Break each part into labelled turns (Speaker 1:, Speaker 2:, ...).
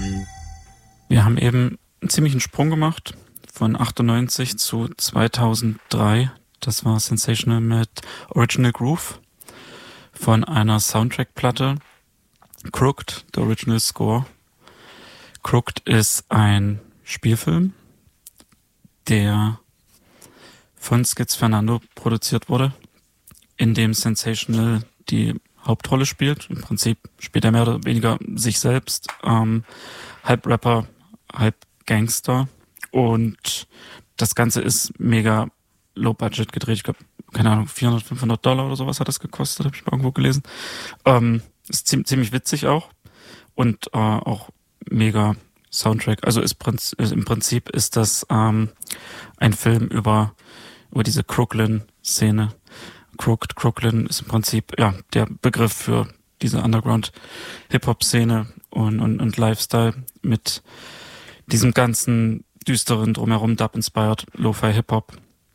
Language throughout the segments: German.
Speaker 1: Wir haben eben einen ziemlichen Sprung gemacht von 98 zu 2003. Das war Sensational mit Original Groove von einer Soundtrack-Platte. Crooked, der Original Score. Crooked ist ein Spielfilm, der von Skiz Fernando produziert wurde, in dem Sensational die Hauptrolle spielt. Im Prinzip spielt er mehr oder weniger sich selbst, halb Rapper, halb Gangster. Und das Ganze ist mega low budget gedreht. Ich glaube, keine Ahnung, $400, $500 oder sowas hat das gekostet, habe ich mal irgendwo gelesen. Ist ziemlich witzig auch. Und auch mega Soundtrack. Also im Prinzip ist das ein Film über diese Crooklyn-Szene. Crooklyn ist im Prinzip der Begriff für diese Underground-Hip-Hop-Szene und Lifestyle mit diesem ganzen düsteren drumherum, Dub-inspired, Lo-Fi-Hip-Hop,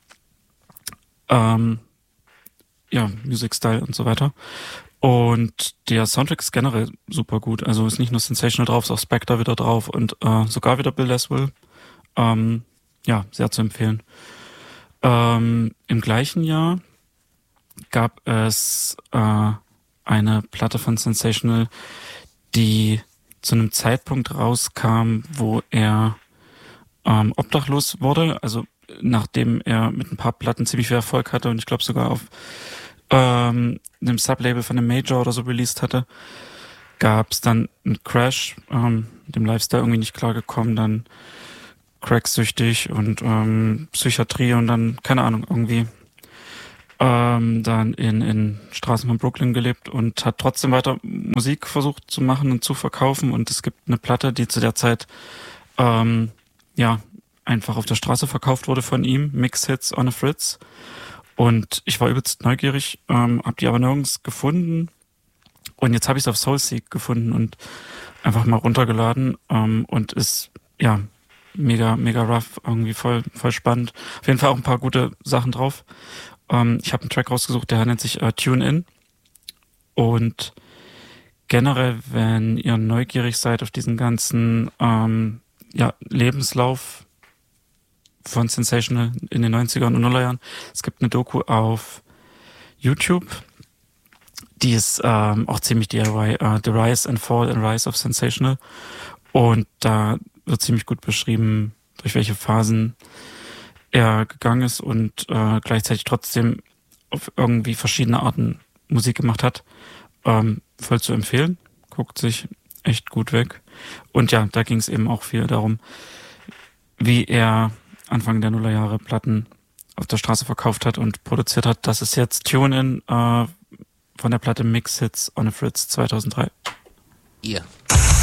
Speaker 1: Music-Style und so weiter. Und der Soundtrack ist generell super gut. Also ist nicht nur Sensational drauf, ist auch Spectre wieder drauf und sogar wieder Bill Laswell. Sehr zu empfehlen. Im gleichen Jahr gab es eine Platte von Sensational, die zu einem Zeitpunkt rauskam, wo er obdachlos wurde. Also nachdem er mit ein paar Platten ziemlich viel Erfolg hatte und ich glaube sogar auf einem Sublabel von einem Major oder so released hatte, gab es dann einen Crash, mit dem Lifestyle irgendwie nicht klargekommen, dann cracksüchtig und Psychiatrie und dann, keine Ahnung, irgendwie dann in Straßen von Brooklyn gelebt und hat trotzdem weiter Musik versucht zu machen und zu verkaufen. Und es gibt eine Platte, die zu der Zeit einfach auf der Straße verkauft wurde von ihm, Mix-Hits on a Fritz. Und ich war übelst neugierig, habe die aber nirgends gefunden. Und jetzt habe ich es auf Soulseek gefunden und einfach mal runtergeladen und ist mega rough, irgendwie voll spannend. Auf jeden Fall auch ein paar gute Sachen drauf. Ich habe einen Track rausgesucht, der nennt sich Tune In. Und generell, wenn ihr neugierig seid auf diesen ganzen Lebenslauf von Sensational in den 90er und Nullerjahren, es gibt eine Doku auf YouTube, die ist auch ziemlich DIY, The Rise and Fall and Rise of Sensational. Und da wird ziemlich gut beschrieben, durch welche Phasen er gegangen ist und gleichzeitig trotzdem auf irgendwie verschiedene Arten Musik gemacht hat. Voll zu empfehlen. Guckt sich echt gut weg. Und ja, da ging es eben auch viel darum, wie er Anfang der Nullerjahre Platten auf der Straße verkauft hat und produziert hat. Das ist jetzt Tune-In von der Platte Mix Hits on a Fritz 2003.
Speaker 2: Yeah.